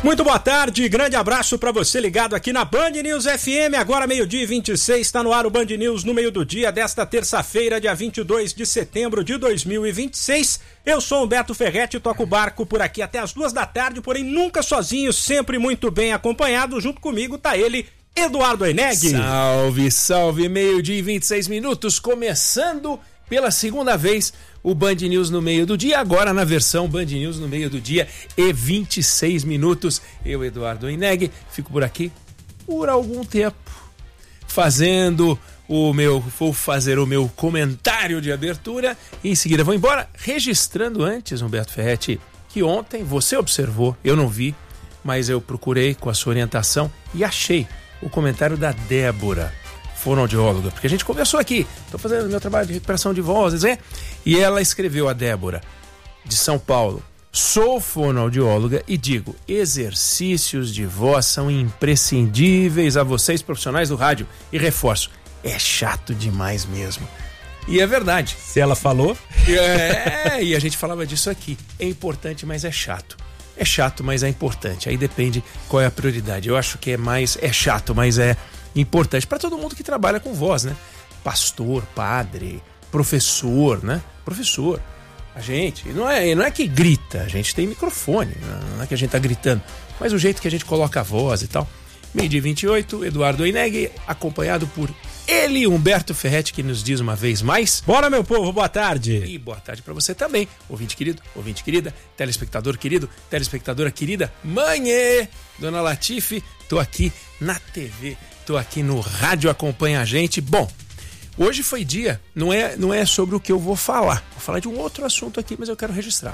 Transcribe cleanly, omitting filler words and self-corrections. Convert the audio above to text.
Muito boa tarde, grande abraço para você ligado aqui na Band News FM, agora 12h26, está no ar o Band News no meio do dia desta terça-feira, dia 22 de setembro de 2026. Eu sou Humberto Ferretti e toco o barco por aqui até as 2 da tarde, porém nunca sozinho, sempre muito bem acompanhado. Junto comigo tá ele, Eduardo Oineg. Salve, salve, 12h26, começando pela segunda vez o Band News no meio do dia, agora na versão Band News no meio do dia e 26 minutos. Eu, Eduardo Oineg, fico por aqui por algum tempo, vou fazer o meu comentário de abertura e em seguida vou embora, registrando antes, Humberto Ferretti, que ontem você observou, eu não vi, mas eu procurei com a sua orientação e achei o comentário da Débora, fonoaudióloga, porque a gente conversou aqui, estou fazendo meu trabalho de recuperação de vozes, e ela escreveu, a Débora, de São Paulo: sou fonoaudióloga e digo, exercícios de voz são imprescindíveis a vocês profissionais do rádio, e reforço, é chato demais mesmo. E é verdade. Se ela falou... E a gente falava disso aqui, é importante, mas é chato. É chato, mas é importante, aí depende qual é a prioridade. Eu acho que é chato, mas é importante para todo mundo que trabalha com voz, né? Pastor, padre, professor, né? Professor. A gente, não é que grita, a gente tem microfone, não é que a gente tá gritando, mas o jeito que a gente coloca a voz e tal. 12h28, Eduardo Oineg, acompanhado por ele, Humberto Ferretti, que nos diz uma vez mais: bora, meu povo, boa tarde. E boa tarde para você também, ouvinte querido, ouvinte querida, telespectador querido, telespectadora querida, mãe, Dona Latife, tô aqui na TV, tô aqui no rádio, acompanha a gente. Bom, hoje foi dia, não é sobre o que eu vou falar de um outro assunto aqui, mas eu quero registrar.